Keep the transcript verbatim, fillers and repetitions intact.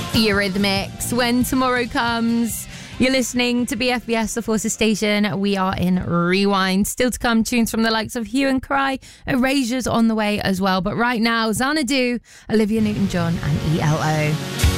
Eurythmics, When Tomorrow Comes. You're listening to B F B S, the Forces Station. We are in Rewind. Still to come, tunes from the likes of Hue and Cry. Erasure's on the way as well. But right now, Xanadu, Olivia Newton-John and E L O.